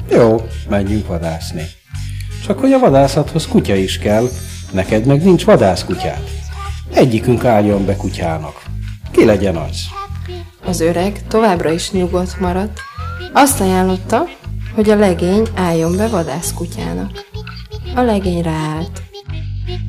Jó, menjünk vadászni. Csak hogy a vadászathoz kutya is kell, neked meg nincs vadászkutyád. Egyikünk álljon be kutyának. Ki legyen az? Az öreg továbbra is nyugodt maradt. Azt ajánlotta, hogy a legény álljon be vadászkutyának. A legény ráállt.